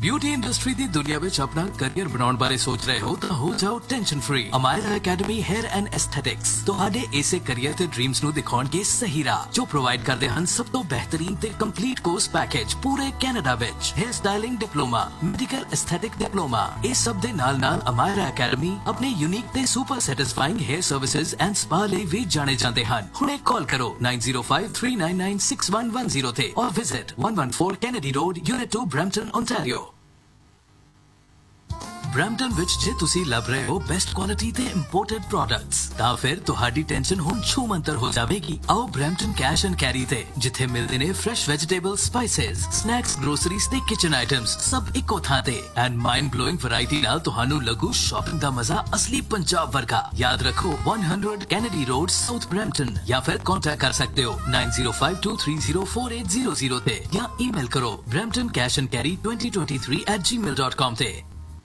Beauty industry दी दुनिया विच अपना career बनाउण बारे सोच रहे हो तो हो जाओ tension free. Amayra academy hair and aesthetics तुहाडे इसे करियर ते ड्रीम्स नू दिखाउण गे सही राह जो प्रोवाइड करदे हन सब तो बेहतरीन ते कंप्लीट कोर्स पैकेज पूरे कैनेडा विच। Hair styling diploma, medical aesthetic diploma, इस सब दे नाल अमायरा अकेडमी अपने यूनिक ते super satisfying hair services and spa लई भी जाने जांदे हन। हुणे कॉल करो 9053996110 ते और visit 114 Kennedy road, unit 2, Brampton, Ontario. Brampton विच जे तुसी लभ रहे हो बेस्ट क्वालिटी ते इंपोर्टेड प्रोडक्ट्स तां फिर तुहाडी टेंशन हुण छूमंतर हो जावेगी। आओ ब्रैम्पटन कैश एंड कैरी ते जिथे मिलदे ने fresh vegetables, spices, snacks, groceries ते किचन आइटम्स सब इक्को थां ते एंड माइंड ब्लोइंग वैरायटी नाल तुहानू लगू शॉपिंग दा मजा असली पंजाब वर्गा। याद रखो 100 कैनेडी रोड, साउथ ब्रैम्पटन या फिर कांटेक्ट कर सकते हो 9052304800 ते या ईमेल करो bramptoncashandcarry2023@gmail.com ते।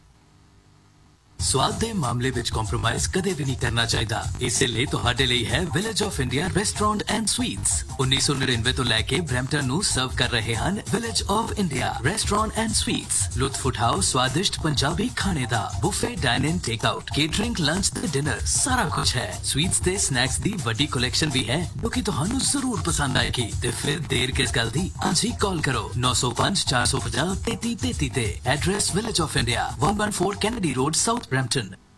स्वाद दे मामले विच कॉम्प्रोमाइज कदे भी नहीं करना चाहिदा। इसलिए तुहाडे लिए है village of India restaurant and sweets. 1999 तो लेके ब्रैम्पटन नू सर्व कर रहे हन village of India restaurant and sweets. लुत्फ उठाओ स्वादिष्ट पंजाबी खाने दा। Buffet, dine in, take out, catering, lunch ते डिनर सारा कुछ है। स्वीट्स ते स्नैक्स दी बड़ी कलेक्शन भी है जो कि तुहानू जरूर पसंद आएगी। ते फिर देर किस गल दी, आज ही कॉल करो 905 450 3333 ते। Address village of India 114 Kennedy road, south Brampton.